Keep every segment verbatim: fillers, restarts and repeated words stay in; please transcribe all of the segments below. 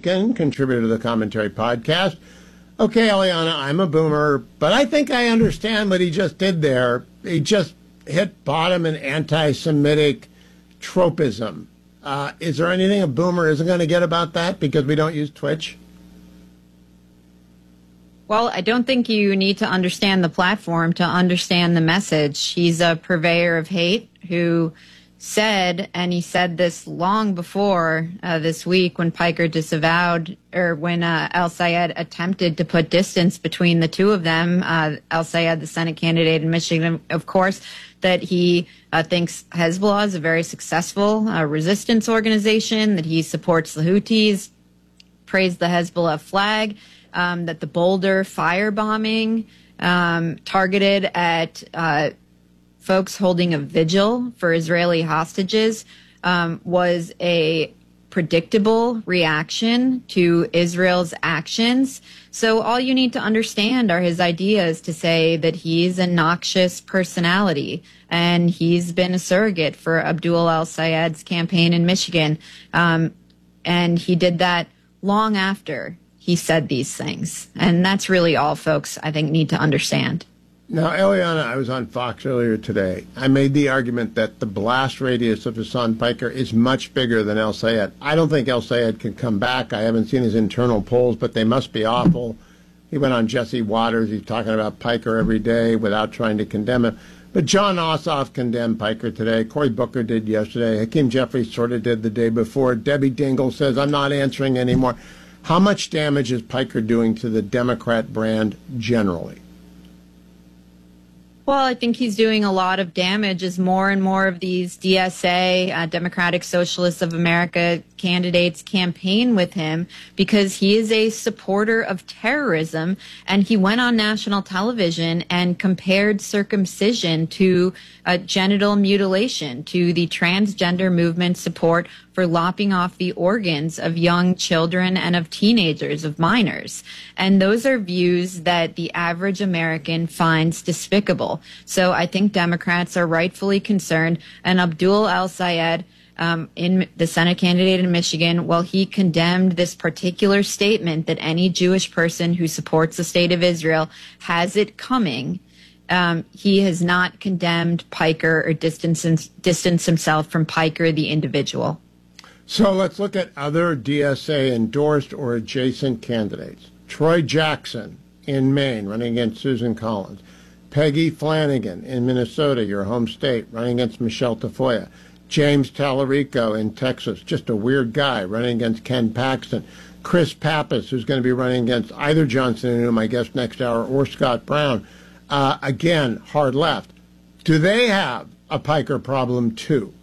Beacon, contributor to the Commentary Podcast. Okay, Eliana, I'm a boomer, but I think I understand what he just did there. He just hit bottom in anti-Semitic tropism. Uh, is there anything a boomer isn't going to get about that because we don't use Twitch? Well, I don't think you need to understand the platform to understand the message. He's a purveyor of hate who said, and he said this long before uh, this week when Piker disavowed, or when uh, El-Sayed attempted to put distance between the two of them, uh, El-Sayed, the Senate candidate in Michigan, of course, that he uh, thinks Hezbollah is a very successful uh, resistance organization, that he supports the Houthis, praised the Hezbollah flag, um, that the Boulder firebombing um, targeted at uh, folks holding a vigil for Israeli hostages um, was a predictable reaction to Israel's actions. So all you need to understand are his ideas to say that he's a noxious personality and he's been a surrogate for Abdul El-Sayed's campaign in Michigan. Um, and he did that long after he said these things. And that's really all folks, I think, need to understand. Now, Eliana, I was on Fox earlier today. I made the argument that the blast radius of Hassan Piker is much bigger than El-Sayed. I don't think El-Sayed can come back. I haven't seen his internal polls, but they must be awful. He went on Jesse Waters. He's talking about Piker every day without trying to condemn him. But John Ossoff condemned Piker today. Cory Booker did yesterday. Hakeem Jeffries sort of did the day before. Debbie Dingell says, I'm not answering anymore. How much damage is Piker doing to the Democrat brand generally? Well, I think he's doing a lot of damage as more and more of these D S A, uh, Democratic Socialists of America candidates campaign with him because he is a supporter of terrorism. And he went on national television and compared circumcision to uh, genital mutilation, to the transgender movement support for lopping off the organs of young children and of teenagers, of minors. And those are views that the average American finds despicable. So I think Democrats are rightfully concerned. And Abdul El-Sayed, um, in the Senate candidate in Michigan, well, he condemned this particular statement that any Jewish person who supports the state of Israel has it coming. Um, he has not condemned Piker or distanced, distanced himself from Piker, the individual. So let's look at other D S A-endorsed or adjacent candidates. Troy Jackson in Maine, running against Susan Collins. Peggy Flanagan in Minnesota, your home state, running against Michelle Tafoya. James Tallarico in Texas, just a weird guy, running against Ken Paxton. Chris Pappas, who's going to be running against either Johnson Inouye, my guest next hour, or Scott Brown. Uh, again, hard left. Do they have a Piker problem too?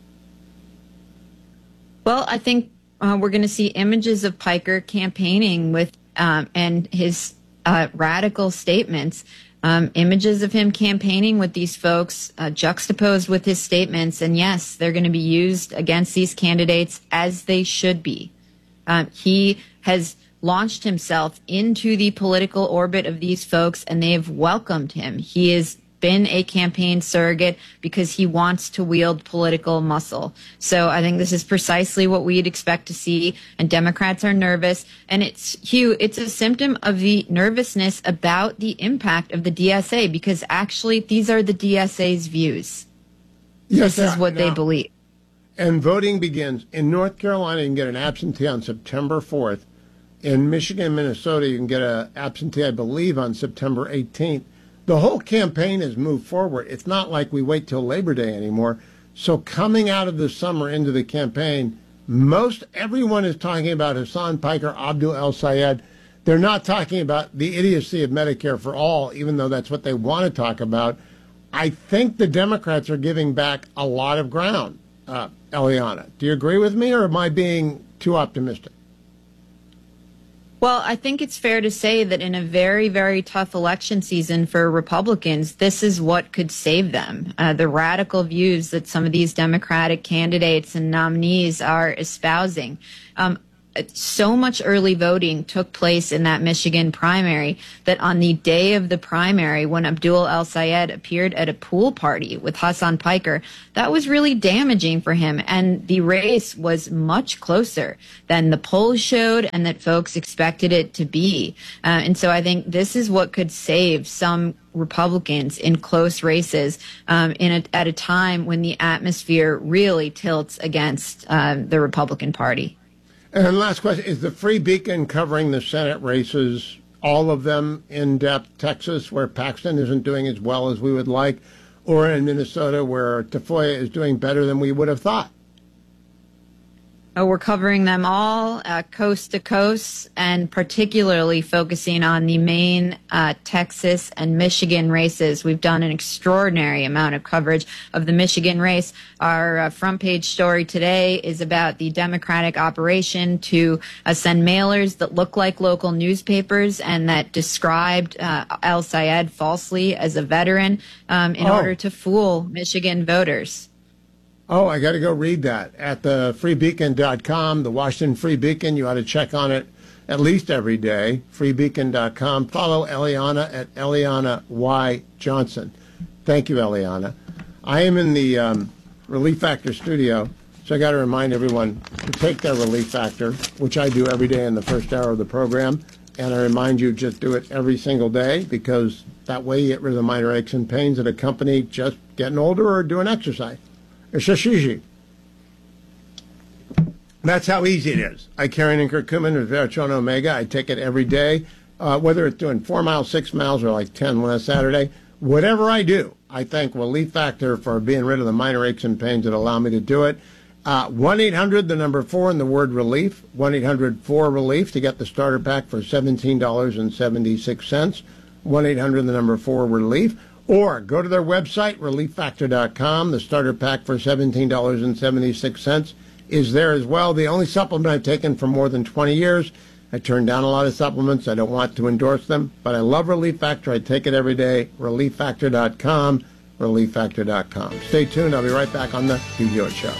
Well, I think uh, we're going to see images of Piker campaigning with um, and his uh, radical statements, um, images of him campaigning with these folks uh, juxtaposed with his statements. And yes, they're going to be used against these candidates as they should be. Um, he has launched himself into the political orbit of these folks, and they have welcomed him. He is been a campaign surrogate because he wants to wield political muscle. So I think this is precisely what we'd expect to see, and Democrats are nervous. And it's, Hugh, it's a symptom of the nervousness about the impact of the D S A, because actually these are the D S A's views. Yes, this is what now, they believe. And voting begins. In North Carolina, you can get an absentee on September fourth. In Michigan and Minnesota, you can get an absentee, I believe, on September eighteenth. The whole campaign has moved forward. It's not like we wait till Labor Day anymore. So coming out of the summer into the campaign, most everyone is talking about Hassan Piker, Abdul El-Sayed. They're not talking about the idiocy of Medicare for all, even though that's what they want to talk about. I think the Democrats are giving back a lot of ground, uh, Eliana. Do you agree with me, or am I being too optimistic? Well, I think it's fair to say that in a very, very tough election season for Republicans, this is what could save them. Uh, the radical views that some of these Democratic candidates and nominees are espousing. Um, so much early voting took place in that Michigan primary that on the day of the primary, when Abdul El-Sayed appeared at a pool party with Hassan Piker, that was really damaging for him. And the race was much closer than the polls showed and that folks expected it to be. Uh, and so I think this is what could save some Republicans in close races um, in a, at a time when the atmosphere really tilts against uh, the Republican Party. And last question, is the Free Beacon covering the Senate races, all of them in depth? Texas, where Paxton isn't doing as well as we would like, or in Minnesota, where Tafoya is doing better than we would have thought? Oh, we're covering them all uh, coast to coast, and particularly focusing on the main uh, Texas and Michigan races. We've done an extraordinary amount of coverage of the Michigan race. Our uh, front page story today is about the Democratic operation to uh, send mailers that look like local newspapers and that described uh, El-Sayed falsely as a veteran um, in oh. order to fool Michigan voters. Oh, I got to go read that at the free beacon dot com, the Washington Free Beacon. You ought to check on it at least every day, free beacon dot com. Follow Eliana at Eliana Y. Johnson. Thank you, Eliana. I am in the um, Relief Factor studio, so I got to remind everyone to take their Relief Factor, which I do every day in the first hour of the program. And I remind you, just do it every single day, because that way you get rid of the minor aches and pains that accompany just getting older or doing exercise. It's just easy. That's how easy it is. I carry an curcumin with Veratron Omega. I take it every day, uh, whether it's doing four miles, six miles, or like ten last Saturday. Whatever I do, I thank Relief Factor for being rid of the minor aches and pains that allow me to do it. Uh, one eight hundred, the number four, and the word relief. one eight hundred four relief to get the starter pack for seventeen dollars and seventy-six cents. one eight hundred, the number four, relief. Or go to their website, relief factor dot com. The starter pack for seventeen dollars and seventy-six cents is there as well. The only supplement I've taken for more than twenty years. I turn down a lot of supplements. I don't want to endorse them, but I love Relief Factor. I take it every day. relief factor dot com, relief factor dot com. Stay tuned. I'll be right back on the Hugh Hewitt Show.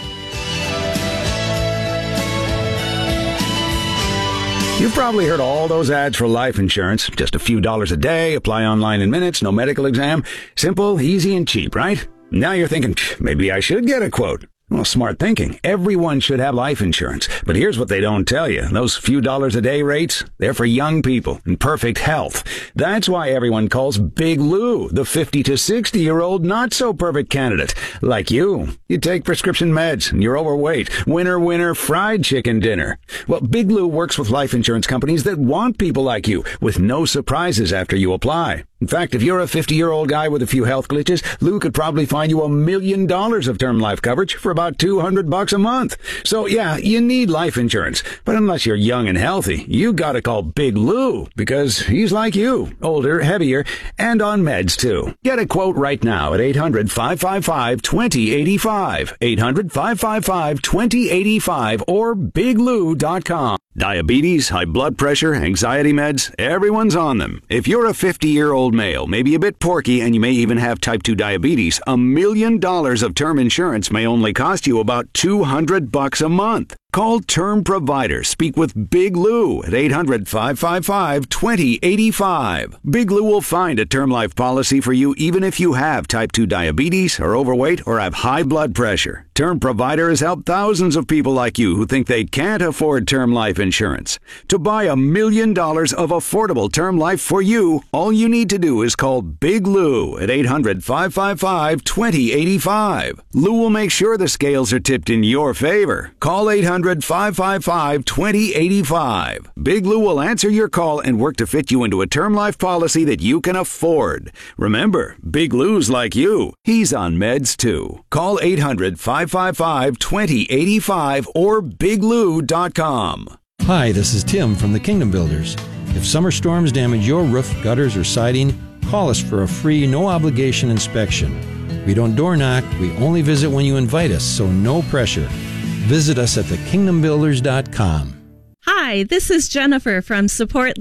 You've probably heard all those ads for life insurance. Just a few dollars a day, apply online in minutes, no medical exam. Simple, easy, and cheap, right? Now you're thinking, maybe I should get a quote. Well, smart thinking. Everyone should have life insurance. But here's what they don't tell you. Those few dollars a day rates, they're for young people in perfect health. That's why everyone calls Big Lou the fifty to sixty-year-old not-so-perfect candidate. Like you. You take prescription meds and you're overweight. Winner, winner, fried chicken dinner. Well, Big Lou works with life insurance companies that want people like you with no surprises after you apply. In fact, if you're a fifty-year-old guy with a few health glitches, Lou could probably find you a million dollars of term life coverage for about two hundred bucks a month. So yeah, you need life insurance. But unless you're young and healthy, you gotta call Big Lou, because he's like you, older, heavier, and on meds too. Get a quote right now at eight hundred, five five five, two zero eight five, eight hundred, five five five, two zero eight five, or big lou dot com. Diabetes, high blood pressure, anxiety meds, everyone's on them. If you're a fifty-year-old male, maybe a bit porky, and you may even have type two diabetes, a million dollars of term insurance may only cost you about two hundred bucks a month. Call Term Provider. Speak with Big Lou at eight hundred, five five five, two zero eight five. Big Lou will find a term life policy for you even if you have type two diabetes, are overweight, or have high blood pressure. Term Provider has helped thousands of people like you who think they can't afford term life insurance. To buy a million dollars of affordable term life for you, all you need to do is call Big Lou at eight hundred, five five five, two zero eight five. Lou will make sure the scales are tipped in your favor. Call eight hundred, five five five, two zero eight five. Big Lou will answer your call and work to fit you into a term life policy that you can afford. Remember, Big Lou's like you. He's on meds too. Call eight hundred, five five five, two zero eight five or big lou dot com. Hi, this is Tim from the Kingdom Builders. If summer storms damage your roof, gutters, or siding, call us for a free, no-obligation inspection. We don't door knock, we only visit when you invite us, so no pressure. Visit us at the kingdom builders dot com. Hi, this is Jennifer from Support Life.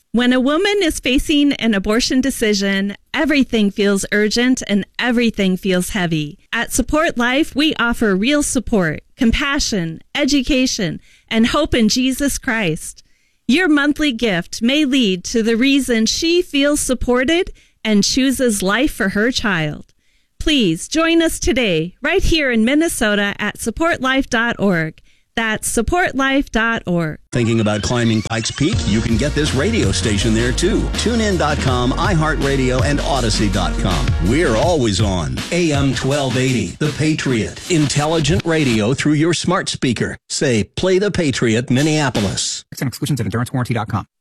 When a woman is facing an abortion decision, everything feels urgent and everything feels heavy. At Support Life, we offer real support, compassion, education, and hope in Jesus Christ. Your monthly gift may lead to the reason she feels supported and chooses life for her child. Please join us today, right here in Minnesota at support life dot org. That's support life dot org. Thinking about climbing Pikes Peak? You can get this radio station there too. TuneIn dot com, iHeartRadio, and Odyssey dot com. We're always on. A M twelve eighty, The Patriot. Intelligent radio through your smart speaker. Say, play The Patriot, Minneapolis. Exclusions at endurance warranty dot com.